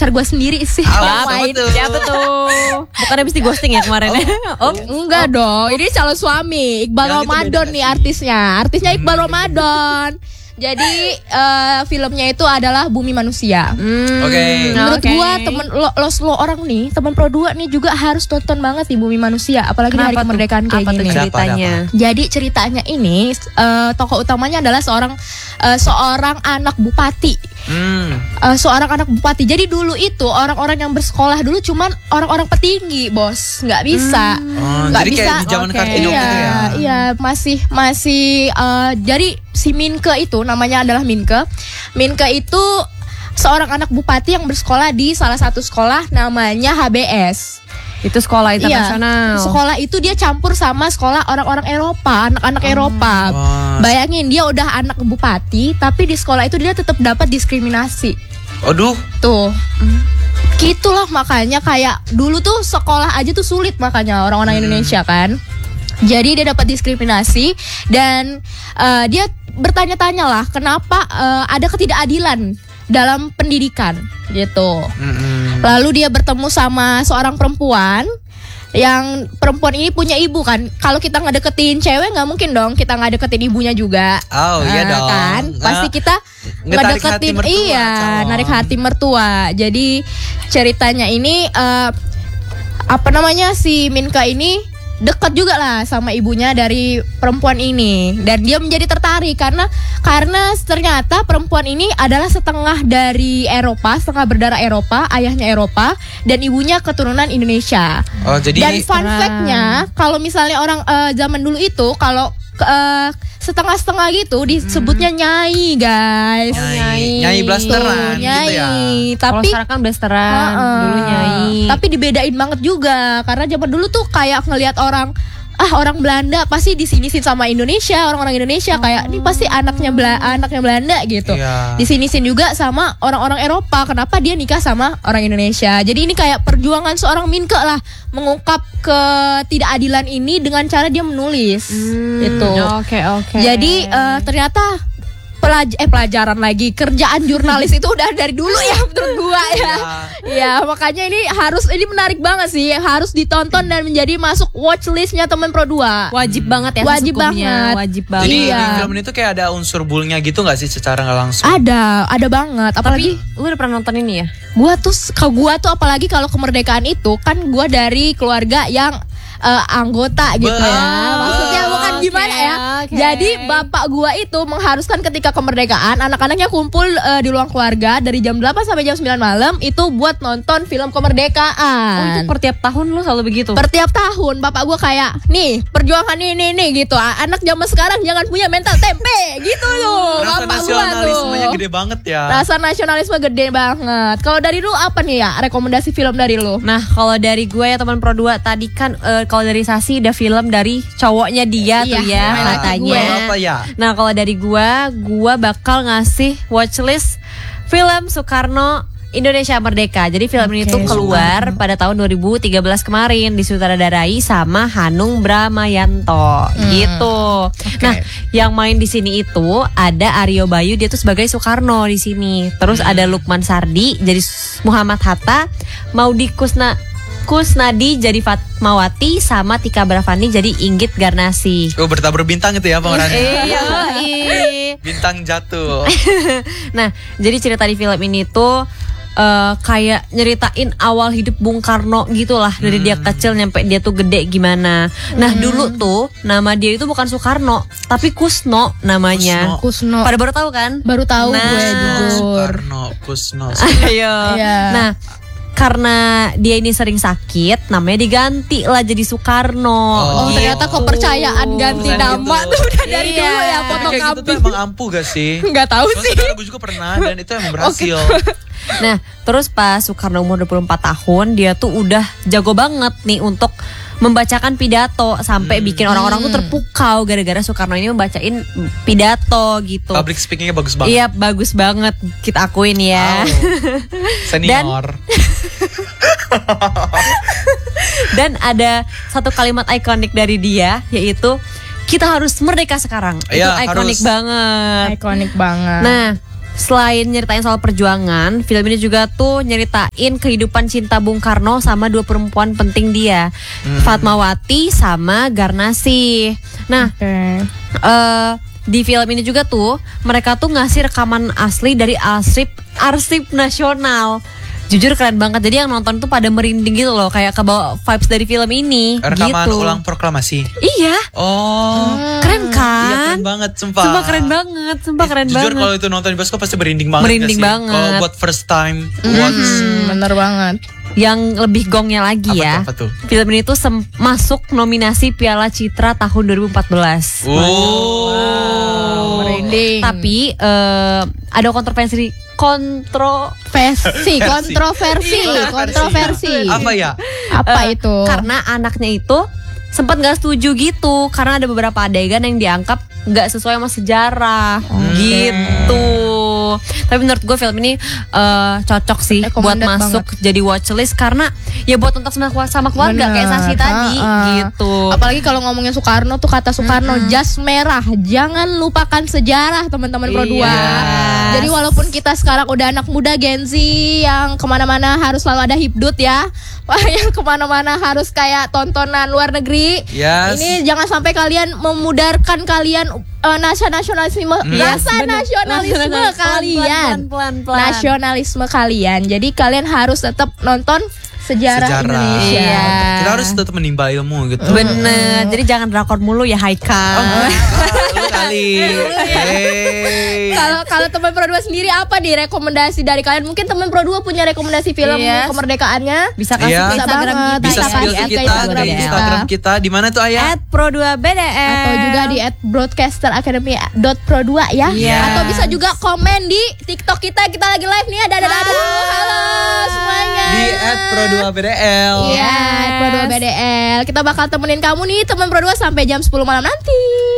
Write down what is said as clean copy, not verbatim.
pacar gue sendiri sih yang main. Siapa tuh? Bukan habis di ghosting ya kemarin? Enggak dong, ini calon suami Iqbal Ramadan nih artisnya Iqbal Ramadan. Jadi filmnya itu adalah Bumi Manusia. Menurut gua lo orang nih teman Pro 2 nih juga harus tonton banget di Bumi Manusia, apalagi di hari kemerdekaan kayak apa gini. Ceritanya? Jadi ceritanya ini tokoh utamanya adalah seorang anak bupati. Seorang anak bupati. Jadi dulu itu orang-orang yang bersekolah dulu cuman orang-orang petinggi, bos, nggak bisa, nggak jadi bisa. Kayak di zaman Kartini gitu ya. Iya, masih. Jadi si Minke itu namanya adalah Minke. Minke itu seorang anak bupati yang bersekolah di salah satu sekolah namanya HBS. Itu sekolah internasional. Iya, sekolah itu dia campur sama sekolah orang-orang Eropa, anak-anak Eropa. Bayangin dia udah anak bupati, tapi di sekolah itu dia tetap dapat diskriminasi. Aduh. Tuh. Gitulah makanya kayak dulu tuh sekolah aja tuh sulit makanya orang-orang Indonesia kan. Jadi dia dapat diskriminasi dan dia bertanya-tanya lah kenapa ada ketidakadilan dalam pendidikan gitu. Lalu dia bertemu sama seorang perempuan, yang perempuan ini punya ibu kan. Kalau kita ngedeketin cewek nggak mungkin dong kita nggak deketin ibunya juga. Oh iya dong. Kan pasti kita ngedeketin narik hati mertua. Jadi ceritanya ini si Minka ini dekat juga lah sama ibunya dari perempuan ini, dan dia menjadi tertarik karena ternyata perempuan ini adalah setengah dari Eropa, setengah berdarah Eropa, ayahnya Eropa dan ibunya keturunan Indonesia. Dan fun fact-nya kalau misalnya orang zaman dulu itu kalau setengah-setengah gitu disebutnya nyai, guys. Nyai blasteran gitu ya. Kalau sekarang kan blasteran, dulu nyai. Tapi dibedain banget juga karena zaman dulu tuh kayak ngelihat orang Belanda pasti disinisin sama Indonesia, orang-orang Indonesia kayak ini pasti anaknya Belanda gitu. Disinisin juga sama orang-orang Eropa. Kenapa dia nikah sama orang Indonesia? Jadi ini kayak perjuangan seorang Minke lah mengungkap ketidakadilan ini dengan cara dia menulis gitu. Oke. Jadi ternyata pelajaran lagi kerjaan jurnalis itu udah dari dulu ya menurut gua ya. Ya makanya ini menarik banget sih, harus ditonton dan menjadi masuk watchlistnya teman Pro 2. Wajib banget ya. Wajib banget. Jadi di film itu kayak ada unsur bullyingnya gitu nggak sih secara nggak langsung? Ada banget. Apalagi lu udah pernah nonton ini ya? Gua tuh apalagi kalau kemerdekaan itu kan gua dari keluarga yang anggota gitu ya. Maksudnya bukan gimana ya. Jadi bapak gua itu mengharuskan ketika kemerdekaan anak-anaknya kumpul di ruang keluarga dari jam 8 sampai jam 9 malam itu buat nonton film kemerdekaan. Itu per tiap tahun lu selalu begitu? Per tiap tahun bapak gua kayak nih perjuangan ini gitu. Anak zaman sekarang jangan punya mental tempe gitu loh. Rasa nasionalismenya gede banget ya. Rasa nasionalisme gede banget. Kalau dari lu apa nih ya rekomendasi film dari lu? Nah kalau dari gue ya teman Pro 2 tadi kan kalau dari Sasi ada film dari cowoknya dia tuh ya katanya. Nah kalau dari gue bakal ngasih watchlist film Soekarno Indonesia Merdeka. Jadi film ini tuh keluar pada tahun 2013 kemarin, disutradarai sama Hanung Brahmayanto gitu. Nah, yang main di sini itu ada Aryo Bayu, dia tuh sebagai Soekarno di sini. Terus ada Lukman Sardi jadi Muhammad Hatta, Maudi Kusnadi jadi Fatmawati, sama Tika Bravani jadi Inggit Garnasi. Bertabur bintang itu ya pemerannya. Iya. Bintang jatuh. Nah, jadi cerita di film ini tuh kayak nyeritain awal hidup Bung Karno gitulah, dari dia kecil nyampe dia tuh gede gimana. Nah dulu tuh nama dia itu bukan Soekarno tapi Kusno namanya. Kusno. Pada baru tahu kan? Baru tahu gue jujur. Soekarno, Kusno. Ayo. Nah karena dia ini sering sakit, namanya diganti lah jadi Soekarno. Ternyata kepercayaan ganti nama tuh udah dari dulu ya, potong kambing. Gitu tuh emang ampuh gak sih? Nggak tahu sih. Gue juga pernah dan itu emang berhasil. Nah, terus pas Soekarno umur 24 tahun, dia tuh udah jago banget nih untuk membacakan pidato sampai bikin orang-orang tuh terpukau gara-gara Soekarno ini membacain pidato gitu. Public speakingnya bagus banget. Iya, bagus banget, kita akuin ya. Senior. Dan ada satu kalimat ikonik dari dia, yaitu kita harus merdeka sekarang. Itu ikonik banget. Ikonik banget. Nah, selain nyeritain soal perjuangan, film ini juga tuh nyeritain kehidupan cinta Bung Karno sama dua perempuan penting dia, Fatmawati sama Garnasih. Nah, di film ini juga tuh mereka tuh ngasih rekaman asli dari arsip nasional. Jujur keren banget. Jadi yang nonton tuh pada merinding gitu loh, kayak kebawa vibes dari film ini. Rekaman gitu. ulang proklamasi. Iya. Oh. Keren kan? Iya keren banget, sumpah. Sumpah keren banget, Jujur kalau itu nonton di bioskop pasti merinding banget. Merinding banget. Kalau buat first time watch. Bener banget. Yang lebih gongnya lagi Apa tuh? film ini tuh masuk nominasi Piala Citra tahun 2014. Merinding. Tapi ada kontroversi. Apa ya? Apa itu? Karena anaknya itu sempat nggak setuju gitu, karena ada beberapa adegan yang dianggap nggak sesuai sama sejarah gitu. Tapi menurut gue film ini cocok sih buat masuk jadi watchlist, karena ya buat nonton sama keluarga. Kayak Sasi tadi gitu. Apalagi kalau ngomongin Soekarno tuh, kata Soekarno, jas merah, jangan lupakan sejarah, teman-teman Pro 2. Jadi walaupun kita sekarang udah anak muda Gen Z yang kemana-mana harus selalu ada hipdut ya, yang kemana-mana harus kayak tontonan luar negeri. Ini jangan sampai kalian memudarkan kalian nasionalisme kalian. Nasionalisme kalian. Jadi kalian harus tetap nonton sejarah Indonesia. Kita harus tetap menimba ilmu gitu. Bener. Jadi jangan drakor mulu ya, Haikal. Kalau teman Pro 2 sendiri apa nih rekomendasi dari kalian? Mungkin teman Pro 2 punya rekomendasi film kemerdekaannya. Bisa kasih ke Instagram kita. Bisa spill ke Instagram kita. Di mana tuh Ayah? @pro2bdl. Atau juga di @broadcasteracademy.pro2 ya. Atau bisa juga komen di TikTok kita lagi live nih. Halo semuanya. Di @pro2bdl. Iya, Pro2bdl. Kita bakal temenin kamu nih teman Pro 2 sampai jam 10 malam nanti.